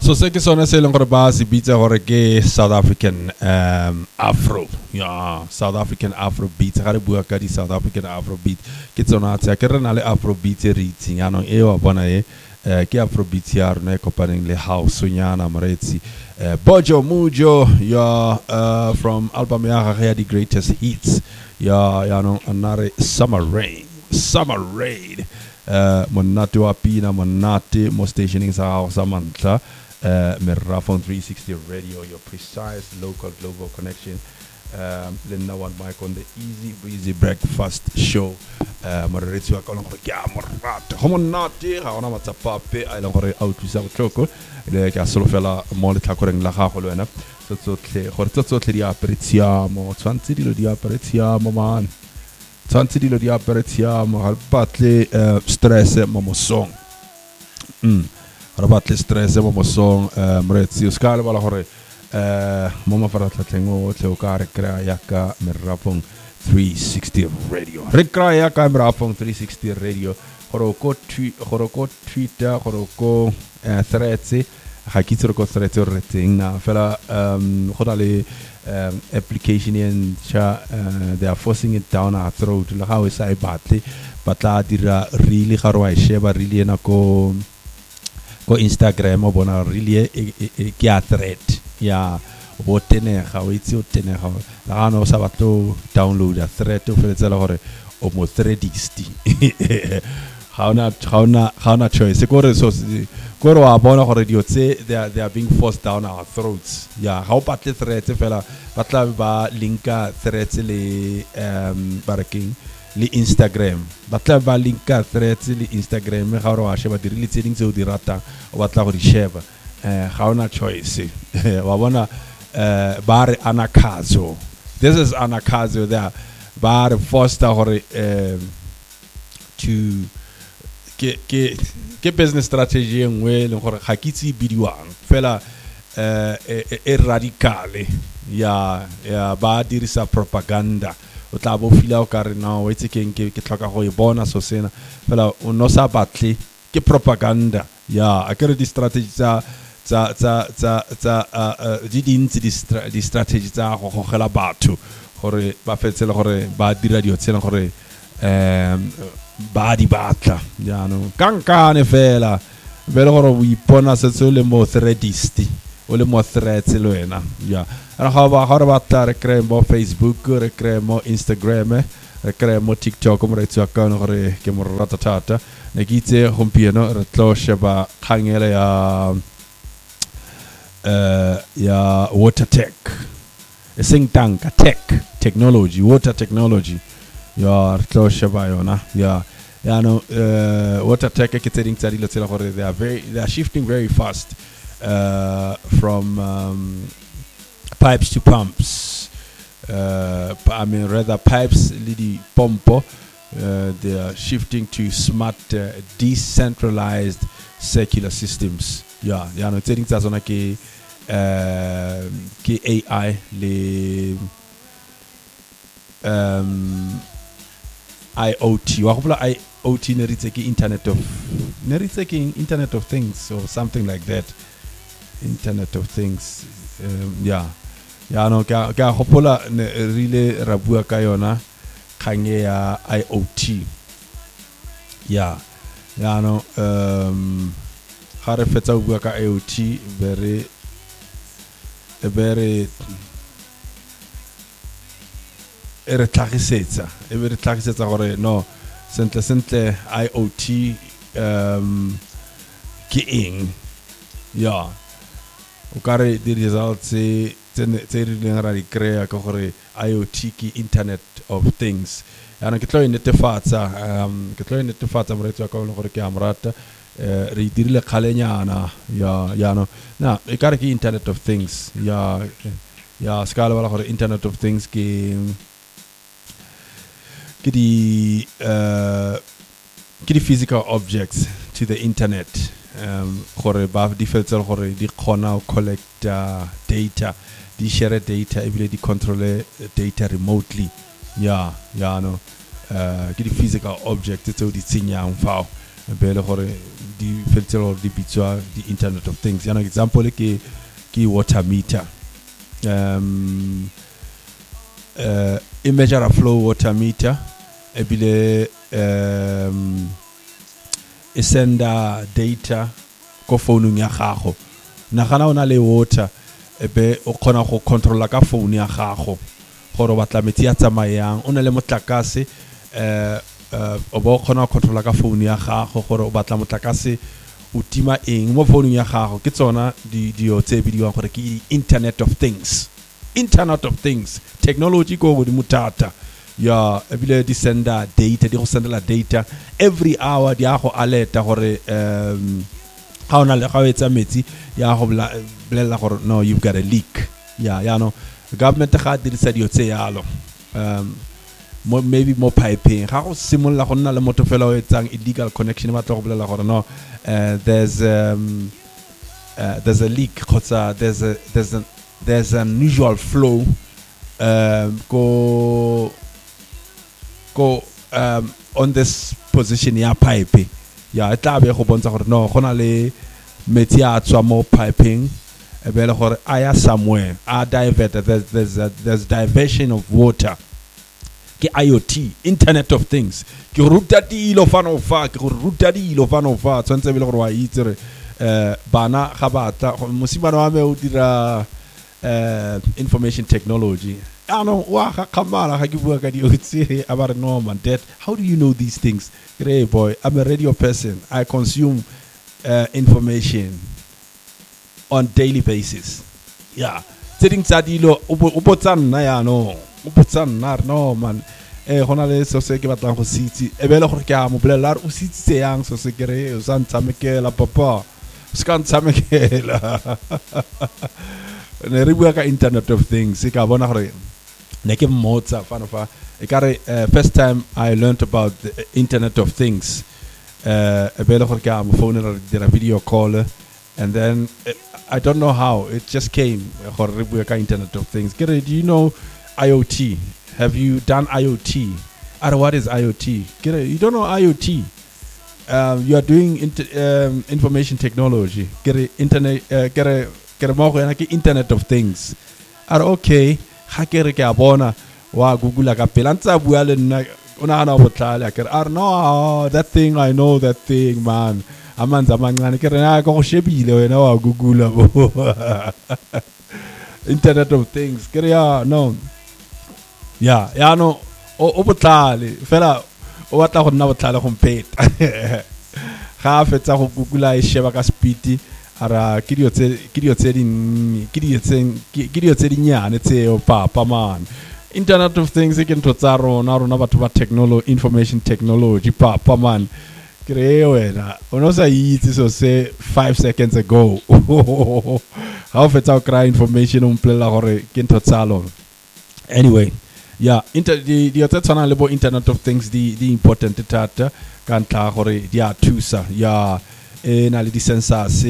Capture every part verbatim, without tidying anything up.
So se ke sone se leng gore ba se bitsa gore ke South African um Afro. Yeah, South African Afro beat. Ga re bua ka di South African Afro beat ke tsona tsa ke re na le Afro beat e re itseng ano e wa bona e ke Afro beat ya rona e kopaneng le house nyana moretsi Bojo Mujo ya uh, from album ya ga the greatest hits ya ya no another Summer Rain Summer Rain uh, monate wa pina monate mo stationing sa house amantla uh, Merafon three sixty radio, your precise local global connection. Um, Linda one mic on the Easy Breezy Breakfast Show. Moreretsi wa kolong gore ke a morata go monate ga ona matsapape a ileng gore a utlwisa botlhoko le ke a solofela mo le tlhakoreng la gago le wena tsotlhe gore tsotlhe di aperetsiamo tshwantse dilo di aperetsiamo man tshwantse dilo di aperetsiamo ga batle stress mo mosong mm ga batle stress mo mosong moretsi o ska le bala gore Uh, mama faratlhatlheng o tle o ka re kry-a yaka Merafong three sixty radio re kry-a yaka Merafong three sixty radio gore ko ko Twitter gore ko threads ga ke itse re ko threads re teng na fela um go na le um, application en cha uh, they are forcing it down our throat le ga o sa e batle batla dira really ga re wa sheba really ena ko ko Instagram o bona really ke a thread ya o tenega o itse o tenega la gana o sa batlo download a thread o feletsela gore o mo threadist ga ona ga ona ga ona choice gore so gore wa bona gore dio tse they are, they are being forced down our throats ya ga o batle thread fela batla ba linka threads le um baraking le Instagram batla ba linka threads le Instagram ga o wa sheba di really tse ding tse o di rata o batla go di sheba eh ga ona choice wa bona eh ba re anakazo this is anakazo there ba re foster gore um to ke ke ke business strategy engwe le gore ga ke tsi bidiwang fela eh e radicale ya ya ba dirisa propaganda o tla bo fila o ka re no o itse ke ke ke tlhoka go e bona so sena fela o no sa batle ke propaganda ya a ke re di strategy tsa tsa tsa tsa tsa di dintsi di strategy tsa go gogela batho gore ba fetsela gore ba dira dio tsena gore um ba di batla ya no kankane fela bele gore o ipona se le mo threadist o le mo threads le wena ya ra ga ba gore batla re kry mo Facebook re kry mo Instagram re kry mo TikTok mo re tswa ka gore ke mo rata thata ne ke itse gompieno re tlo sheba khangela ya uh ya water tech e seng tanka tech technology water technology ya tlo sheba yona ya ya no uh water tech ke tseding tsa dilo tsela gore they are very they are shifting very fast uh from um, pipes to pumps uh I mean rather pipes le di pompo uh, they are shifting to smart uh, decentralized circular systems ya ya no tseding tsa zona ke uh ke A I le um I O T wa go bula I O T ne ritse ke internet of ne ritse ke internet of things or something like that internet of things um, ya ya no ka ka gopola ne rile ra bua ka yona khange ya I O T ya ya no um ga re fetsa go bua ka I O T very very e re tlhagisetsa e be re tlhagisetsa gore no sentle sentle I O T um ke eng ya o ka re di results tse re leng ra di kry-a ka gore I O T ke internet of things yana ke tlo e netefatsa um ke tlo e netefatsa moretsi wa ka gore ke a morata re dirile khalenyana ya ya no na e ka re ke internet of things ya ya skala bala gore internet of things ke ke di uh ke di physical objects to the internet um gore ba di fetsela gore di khona collect uh, data di share data e bile di control data remotely ya ya no uh ke di physical objects tse di tsinyang fao be le gore di fetse gore di bitswa di Internet of Things. Yana example ke ke water meter. Um uh e measure a flow water meter e bile um e senda data ko phone ya gago. Nagana ona le water e be o khona go controlla ka phone ya gago gore batla metsi a tsamayang o na le motlakase eh o bo khona go controlla ka phone ya gago gore o batla motlakase o tima eng mo phone ya gago ke tsona di dio tse bidiwang gore ke Internet of Things. Internet of Things technology go go di mutata ya ebile di senda data di go sendela data every hour di a go alerta gore um ga ona le ga etsa metsi ya go blela gore no you've got a leak ya ya no government ga dirisa dio tse yalo um mo maybe mo piping ga go simolla go nna le motho fela o etsang illegal connection ba tlo go blela gore no uh, there's um uh, there's a leak khotsa there's a there's a there's an unusual flow um go go um on this position ya pipe ya tla be go bontsha gore no gona le metsi a tswa mo piping e be le gore aya somewhere a divert there's there's a, there's diversion of water ke IoT Internet of Things ke ruta dilo fano fa ke ruta dilo fano fa tsentse be le gore wa itse re eh bana ga batla mosibana wa me o dira uh, information technology. I know wa kamala ha gibu ka di utsi about no man dad. How do you know these things? Great boy, I'm a radio person. I consume uh, information on daily basis. Yeah. Sitting sadilo ubotsan na ya no. Ubotsan na no man. Eh hona le so se ke batlang go sitse. E bele gore ke a mo bolelela o sitse yang so se kere o sa ntsamekela papa. Ska ntsamekela. Ne re bua ka Internet of Things ka bona gore ne ke mmotsa fana fa e kare first time I learned about the Internet of Things uh e bele gore ka mo phone re dira video call and then uh, I don't know how it just came gore re bua ka Internet of Things. Kere, do you know IoT? Have you done IoT? Or what is IoT? Kere, you don't know IoT? Um, you are doing inter, um, information technology. Kere, internet uh, kere kere mo go yana ke Internet of Things. Are okay ha kere ke a bona wa Google ka pela ntsa bua le nna ona ana botlala kere are no that thing I know that thing man amanza mancane kere na go shebile wena wa Google bo Internet of Things kere ya no ya ya no o botlale fela o batla go nna botlale go mpeta ga fetsa go Google e sheba ka speed ara kidio tse kidio tse di kidio tse kidio tse di nyane tse o papa man Internet of Things e ke ntho tsa rona rona batho ba technology information technology papa man kre wena ono sa itse so se five seconds ago how fetsa o kry information o mplela gore ke ntho tsa lona anyway yeah inter di di tsa tsana le bo Internet of Things di di important tata ka ntla gore di a thusa ya e na le di sensors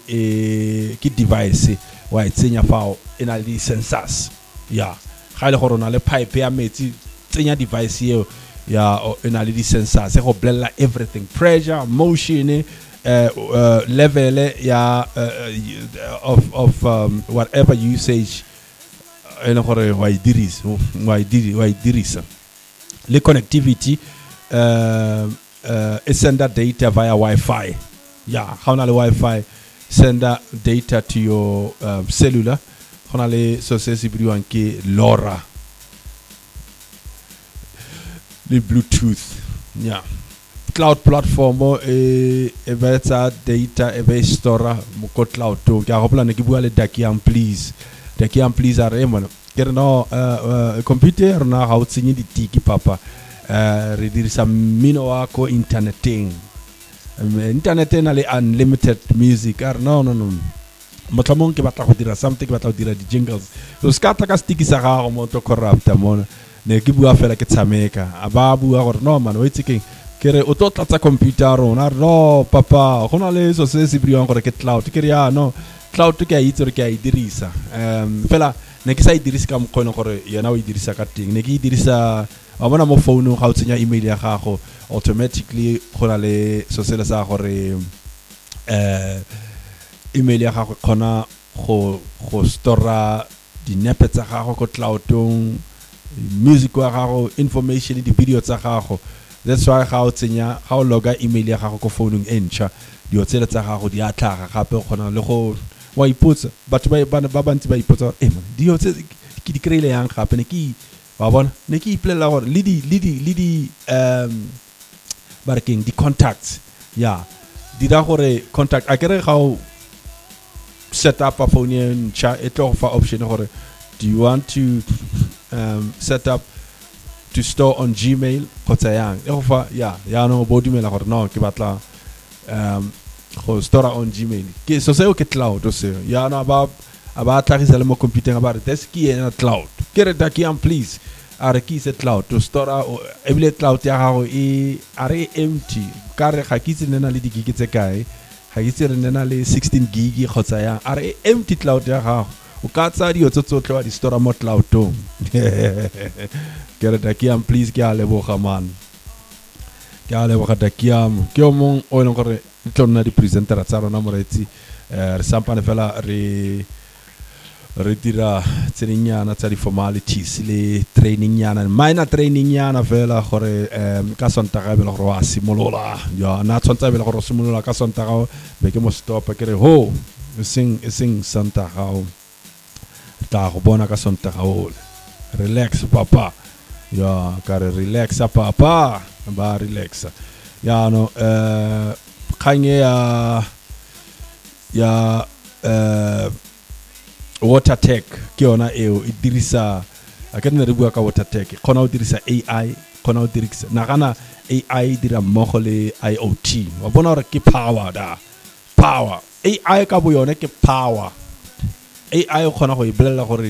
e ke device wa itsenya fao e na le di sensors ya ga ile gore na le pipe ya metsi tsenya device eo ya e na le di sensors e go blella everything pressure motion uh, uh, level ya uh, of of um, whatever usage ene gore wa idirisa wa idiri wa idirisa le connectivity uh, uh, e senda data via Wi-Fi. Yeah, how na le Wi-Fi send that data to your um, cellular. How na le sources bidiwang ke LoRa, le Bluetooth. Yeah, cloud platform e e betsa data e be store mo ko cloud to ke a gopola ne ke bua le Dakiam please. Dakiam please are mo ke no uh, uh, computer na ga o tsenye ditiki papa uh, re dirisa mmino wa ko interneting. Um, internet na le unlimited music ar no no no motlhamong ke batla go dira something ke batla go dira di jingles so ska tla ka sticky sa gago mo to corrupt mo ne ke bua fela ke tsameka aba bua gore no man o itse ke kere o to tlatsa computer rona no papa gona le so se se briwang gore ke cloud ke ya no cloud ke a itse re ke a e dirisa um fela ne ke sa e dirisa ka mokgona gore yena o e dirisa ka teng ne ke e dirisa wa bona mo phone ga o tsenya email ya gago automatically go na le so se le sa gore eh email ya gago khona go go store dinepe tsa gago ko cloudong, music wa gago, information di video tsa gago. That's why ga o tsenya ga o loga email ya gago ko phone e ntšha dio tsela tsa gago di a tlhaga gape khona le go wa ipotsa batho ba ba bantsi ba ipotsa eh man dio tse ke di kreile yang gape ne ke wa bona ne ke iplela gore le di le di le di um barking di contacts ya di da gore contact a kere ga o set up a phone in chat it offer option gore do you want to um set up to store on Gmail kgotsa yang e offer ya ya no bo dumela gore no ke batla um go store on Gmail ke so se o ke cloud o se ya no ba aba tlhagisa le mo computer ba re this ke ena cloud ke re ta ke am please are ke se cloud to store ebile cloud ya gago e are empty ka re ga ke itse nena le di gig tse kae ga ke itse re nena le sixteen gig kgotsa yang are empty cloud ya gago o ka tsa di otso tsotlhe wa di store mo cloudong ke re ta ke am please ke a leboga man ke a leboga ta ke am ke o mong o leng gore tlo nna di presenter tsa rona moretsi re sampane fela re re dira tseninyana tsa di formalities le training yana minor training yana fela gore ka sontaga be le gore wa simolola ya na tshwantsa be le gore simolola ka sontaga be ke mo stop ke re ho sing sing sontaga ta go bona ka sontaga o relax papa ya ka re relax papa ba relax ya no eh kanye ya ya eh water tech ke ona eo e dirisa a ke nne re bua ka water tech khona o dirisa A I khona o dirisa na kana A I dira mmogo le I O T wa bona gore ke power da power A I ka bo yone ke power A I khona go ibelela gore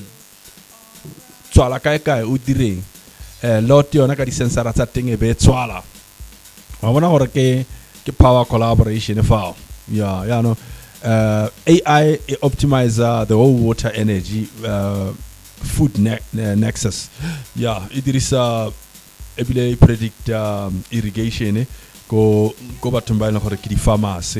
tswala kae kae o direng eh lot yona ka di sensor tsa teng e be tswala wa bona gore ke ke power collaboration fa ya ya no Uh, A I optimizer the whole water energy uh, food ne uh, nexus. Yeah, it is a ebile predict um, irrigation eh go go batumba na gore ke di farmers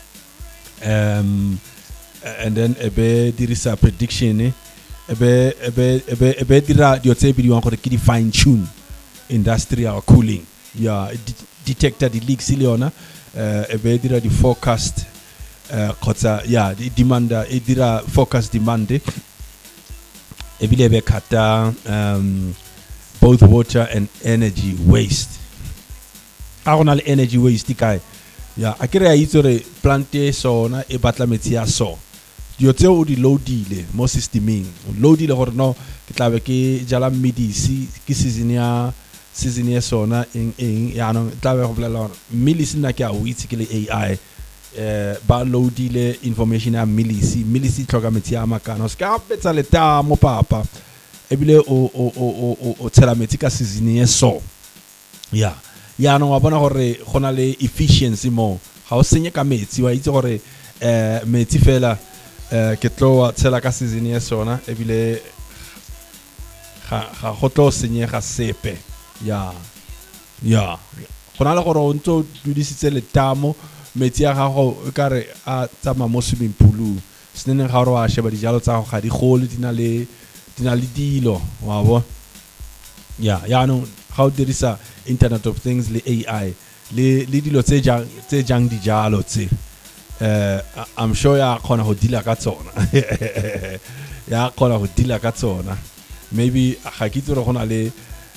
um and then ebe there is a prediction eh ebe ebe ebe ebe dira di otse bi di wan gore ke di fine tune industrial cooling. Yeah, detector the leaks leona uh, ebe dira di forecast Uh, kotsa ya di demanda e dira focus demand e bile be kata um, both water and energy waste agonal energy waste kai ya akere ya itsore plante sona e batla metsi ya so dio tse o di loadile mo systeming loadile gore no ke tlabe ke jala medisi ke season ya season ya sona eng eng ya no tlabe go blela milisi na ke a o itse ke le A I eh ba loadile information ya milisi milisi tloga metsi a makana ska betsa le ta mo papa ebile o o o o tshela metsi ka season ye so ya ya no wa bona gore gona le efficiency mo ga o senye ka metsi wa itse gore eh metsi fela eh ke tlo tshela ka season ye sona ebile ga ga go tlo senye ga sepe ya ya gona le gore o ntse dudisitse le tamo metsi ya gago ka re a tsama mo swimming pool seneng ga ro a sheba dijalo tsa go ga di gole dina le dina le dilo wa bo ya ya no how there is a internet of things le A I le le dilo tse jang tse jang dijalo tse eh I'm sure ya khona go dila ka tsona ya khona go dila ka tsona maybe ga ke tsore gona le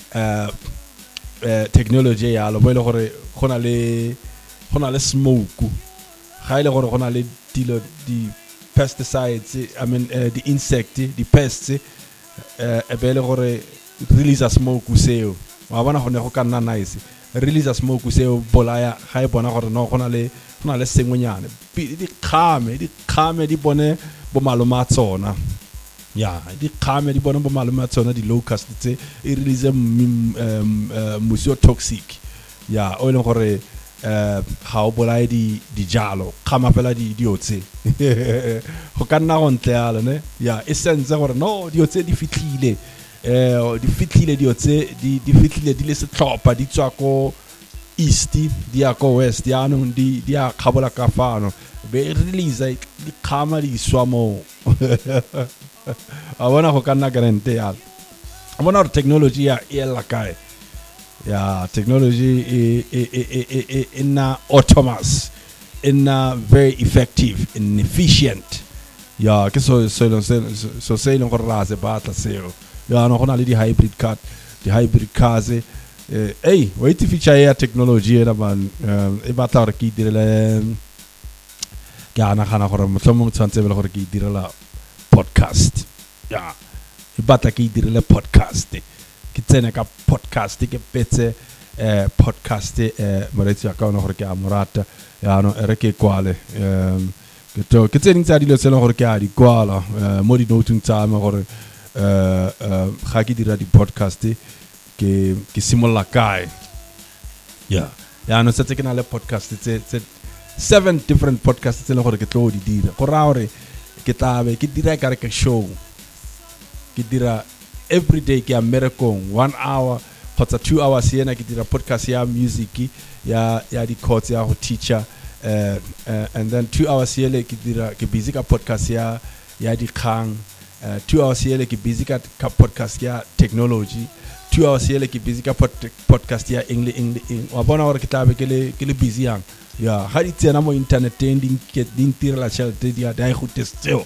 eh technology ya lo bo ile gore gona le gona le smoke ga ile gore gona le dilo di pesticides I mean uh, the insect the pests eh uh, ebele gore release a smoke seo wa bona gone go ka nna nice release a smoke seo bolaya ga e bona gore no gona le gona le sengwenyane di khame di khame di bone bo maloma tsona ya di khame di bone bo maloma tsona di locust tse e release um musio toxic ya o ile gore eh ga o bolaya di dijalo khama fela di diotse go ka nna go ntle yalo ne ya essence gore no diotse di fitlile eh di fitlile diotse di di fitlile di le setlhopa di tswa ko east di ya ko west yaanong di di ya kgabola ka fano be release di kgama di swa mo a bona go ka nna garante ya a bona gore technology ya e la kae ya technology e e e e e na autonomous in very effective and efficient ya ke so so so so le go rase batla seo ya no gona le di hybrid car di hybrid cars eh hey wait feature ya technology era man e batla re ke direle ke ana gana gore motlhomong tshwantse be le gore ke direla podcast ya e batla ke direle podcast ke tsene ka podcast ke petse eh podcast eh moretsi ka ona gore ke a morata ya no re ke kwale um ke to ke tseng tsa dilo tsela gore ke a di kwala mo di noting tsa me gore eh ga ke dira di podcast ke ke simolla kae ya ya no setse ke na le podcast tse tse seven different podcasts tse le gore ke tlo di dira go ra gore ke tlabe ke dira ka re ke show ke dira every day ke a merekong one hour kgotsa two hours yena ke dira podcast ya music ya ya di course ya go teacher uh, uh, and then two hours yele ke dira ke busy ka podcast ya ya di khang uh, two hours yele ke busy ka, ka podcast ya technology two hours yele ke busy ka pod, podcast ya english english wa bona gore ke tlabe ke le ke le busy yang ya ga di tsena mo internet ding ke ding tirela tšhelete dia dai go testeo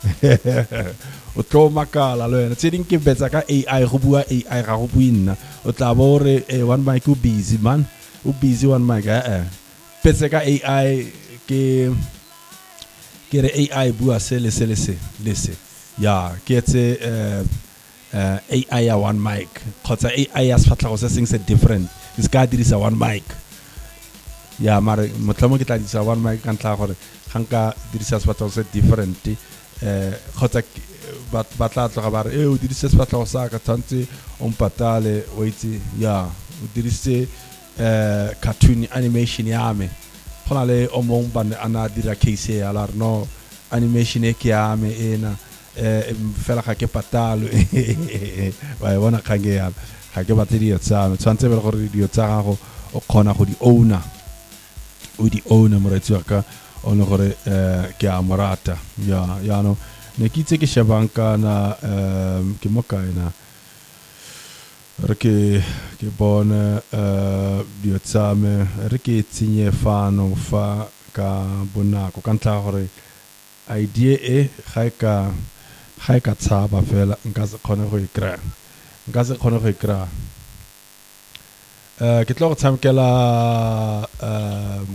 o tlo makala le wena tse ding ke betsa ka A I go bua A I ga go buina o tla bore eh, one mic o busy man o busy one mic eh eh betsa ka A I ke ke re A I bua se le se le se le se ya ke tse eh uh, A I ya one mic khotsa A I ya sfatla go se seng se different ke ska dirisa one mic ya mara motlamo ke tla dirisa one mic ka ntla gore ganka dirisa sfatla go se different eh khotsa ba ba tla tloga ba re e o dirise sfatla go sa ka tshantse o mpatale o itse ya o dirise eh cartoon animation ya me gona le o mong ba ana dira case ya la no animation e ke ya me ena eh fela ga ke patalo ba bona khange ya ga ke batedi tsa tshantse be gore di tsa gago o khona go di owner o di owner moretsi wa ka o no gore eh ke a morata ya ya no ne kitse ke shabanka na um ke mokaina re ke ke bona eh di tsa me re ke tsinye fano fa ka bonako ka ntla gore idea e ga ka ga ka tsaba fela nka se khone go ikra nka se khone go ikra eh ke tlo go tsamkela eh